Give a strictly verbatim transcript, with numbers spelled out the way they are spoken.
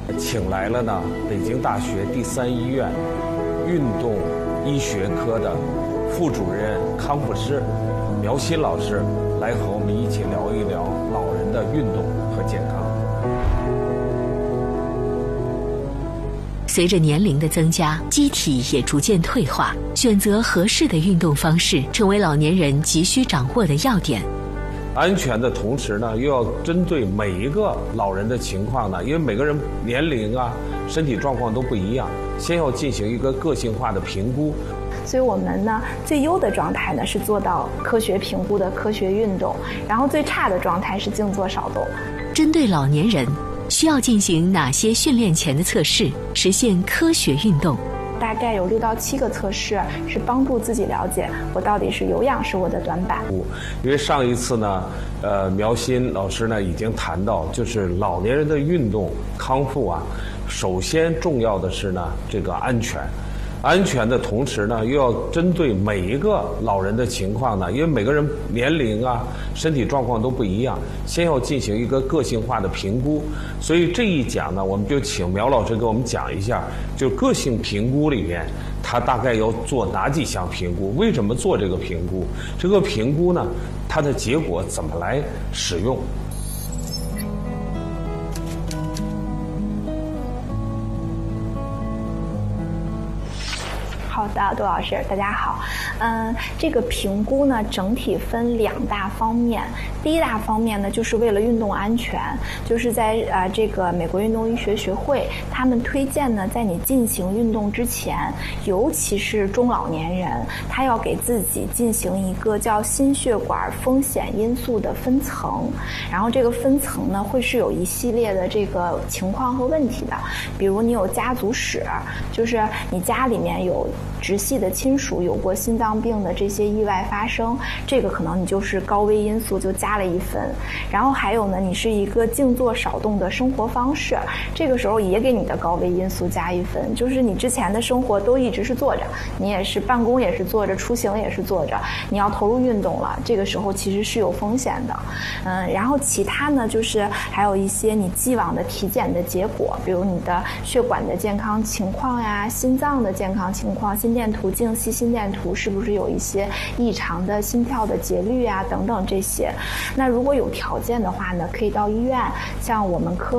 请来了呢北京大学第三医院运动医学科的副主任康复师苗新老师，来和我们一起聊一聊老人的运动和健康。 随着年龄的增加，机体也逐渐退化，选择合适的运动方式成为老年人急需掌握的要点。 安全的同时呢，又要针对每一个老人的情况呢，因为每个人年龄啊、身体状况都不一样，先要进行一个个性化的评估。 所以我们呢，最优的状态呢是做到科学评估的科学运动，然后最差的状态是静坐少动。 针对老年人，需要进行哪些训练前的测试，实现科学运动？ 大概有六到七个测试是帮助自己了解我到底是有氧是我的短板。 因为上一次呢，呃，苗新老师呢已经谈到，就是老年人的运动康复啊，首先重要的是呢这个安全。安全的同时呢，又要针对每一个老人的情况呢，因为每个人年龄啊、身体状况都不一样，先要进行一个个性化的评估。所以这一讲呢，我们就请苗老师给我们讲一下，就个性评估里面，他大概要做哪几项评估？为什么做这个评估？这个评估呢，它的结果怎么来使用？ 好的，杜老师，大家好。嗯，这个评估呢，整体分两大方面。第一大方面呢，就是为了运动安全，就是在呃这个美国运动医学学会，他们推荐呢，在你进行运动之前，尤其是中老年人，他要给自己进行一个叫心血管风险因素的分层。然后这个分层呢，会是有一系列的这个情况和问题的，比如你有家族史，就是你家里面有直系的亲属有过心脏病的这些意外发生，这个可能你就是高危因素，就加了一分。然后还有呢，你是一个静坐少动的生活方式，这个时候也给你的高危因素加一分，就是你之前的生活都一直是坐着，你也是办公也是坐着，出行也是坐着，你要投入运动了，这个时候其实是有风险的。嗯，然后其他呢，就是还有一些你既往的体检的结果，比如你的血管的健康情况呀，心脏的健康情况，心电图、静息心电图是不是有一些异常的心跳的节律啊等等这些。那如果有条件的话呢，可以到医院，像我们科